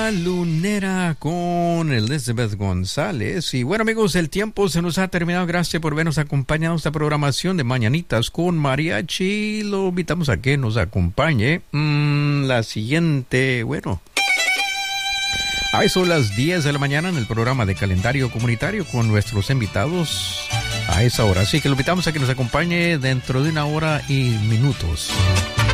Lunera con Elizabeth González. Y bueno, amigos, el tiempo se nos ha terminado. Gracias por vernos acompañado en esta programación de Mañanitas con Mariachi. Lo invitamos a que nos acompañe la siguiente, bueno, a eso las 10 de la mañana en el programa de Calendario Comunitario con nuestros invitados a esa hora. Así que lo invitamos a que nos acompañe dentro de 1 hora y minutos.